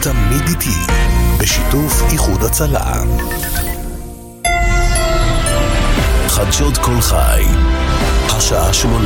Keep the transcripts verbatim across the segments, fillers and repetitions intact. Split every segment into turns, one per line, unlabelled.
תמיד איתי, בשיתוף איחוד הצלה. חדשות כל חי, השעה שמונה.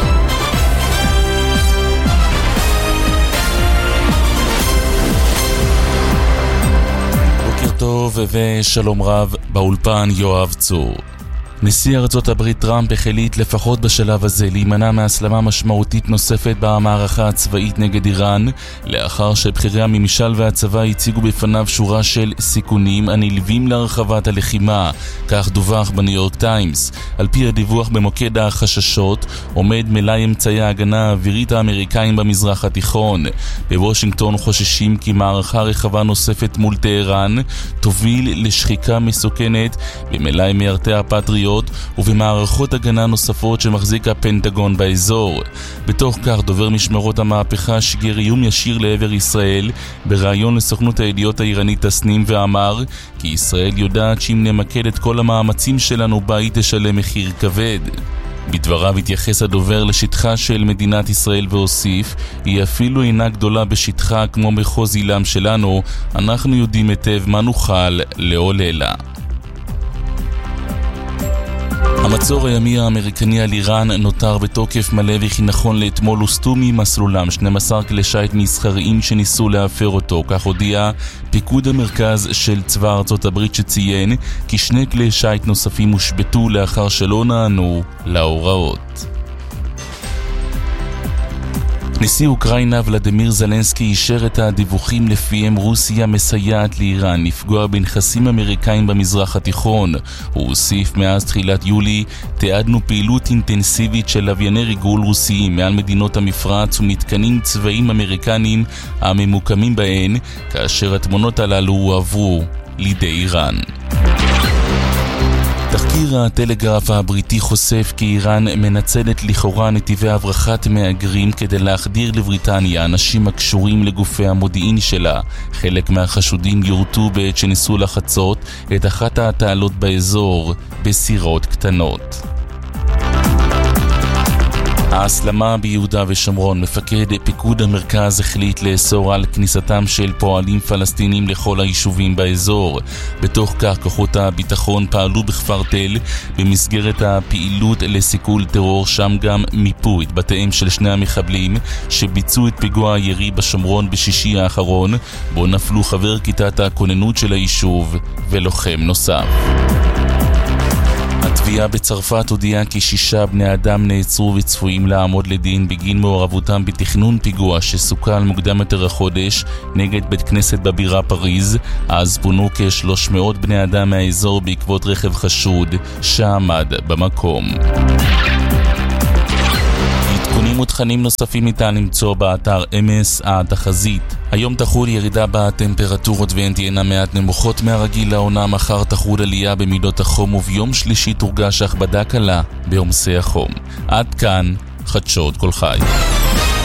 בוקר טוב ושלום רב, באולפן יואב צור. נשיא ארצות הברית טראמפ החליט לפחות בשלב הזה להימנע מהסלמה משמעותית נוספת במערכה הצבאית נגד איראן, לאחר שבחירי הממשל והצבא הציגו בפניו שורה של סיכונים הנלווים להרחבת הלחימה, כך דווח בניו יורק טיימס. על פי הדיווח במוקד החששות עומד מלאי אמצעי ההגנה האווירית האמריקאים במזרח התיכון. בוושינגטון חוששים כי מערכה רחבה נוספת מול טהרן תוביל לשחיקה מסוכנת במלאי מיירטי הפטריוט ובמערכות הגנה נוספות שמחזיק הפנטגון באזור. בתוך כך דובר משמרות המהפכה שיגר איום ישיר לעבר ישראל בראיון לסוכנות הידיעות האיראנית תסנים, ואמר כי ישראל יודעת שאם נמקד את כל המאמצים שלנו בה היא תשלם מחיר כבד. בדבריו התייחס הדובר לשטחה של מדינת ישראל והוסיף, היא אפילו אינה גדולה בשטחה כמו מחוז אילם שלנו, אנחנו יודעים היטב מה נוכל לעוללה. המצור הימי האמריקני על איראן נותר בתוקף מלא, וכי נכון לאתמול הוסטו ממסלולם שנים עשר כלי שיט מסחריים שניסו להפר אותו. כך הודיע פיקוד המרכז של צבא ארצות הברית, שציין כי שני כלי שיט נוספים הושבתו לאחר שלא נענו להוראות. נשיא אוקראינה ולדימיר זלנסקי אישר את הדיווחים לפיהם רוסיה מסייעת לאיראן לפגוע בנכסים אמריקאים במזרח התיכון. הוא הוסיף, מאז תחילת יולי תיעדנו פעילות אינטנסיבית של לווייני ריגול רוסיים מעל מדינות המפרץ ומתקנים צבאיים אמריקנים הממוקמים בהן, כאשר התמונות הללו הועברו לידי איראן. תחקיר הטלגרף הבריטי חושף כי איראן מנצלת לכאורה נתיבי הברחת מהגרים כדי להחדיר לבריטניה אנשים הקשורים לגופי המודיעין שלה. חלק מהחשודים יורטו בעת שניסו לחצות את אחת התעלות באזור בסירות קטנות. ההסלמה ביהודה ושומרון. מפקד פיקוד המרכז החליט לאסור על כניסתם של פועלים פלסטינים לכל היישובים באזור. בתוך כך כוחות הביטחון פעלו בכפר תל במסגרת הפעילות לסיכול טרור, שם גם מיפו את בתיהם של שני המחבלים שביצעו את פיגוע הירי בשומרון בשישי האחרון, בו נפלו חבר כיתת הכוננות של היישוב ולוחם נוסף. התביעה בצרפת הודיעה כי שישה בני אדם נעצרו וצפויים לעמוד לדין בגין מעורבותם בתכנון פיגוע שסוכל מוקדם יותר החודש נגד בית כנסת בבירה פריז. אז פונו כ-שלוש מאות בני אדם מהאזור בעקבות רכב חשוד שעמד במקום. עדכונים ותכנים נוספים ניתן למצוא באתר אמס התחזית. היום תחול ירידה בטמפרטורות והן תהיינה מעט נמוכות מהרגיל לעונה. מחר תחול עלייה במידות החום, וביום שלישי תורגש הכבדה קלה בעומסי החום. עד כאן חדשות כל חי.